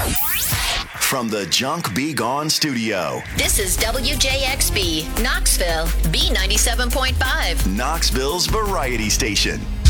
From the Junk Be Gone studio, This is WJXB, Knoxville, B97.5. Knoxville's variety station.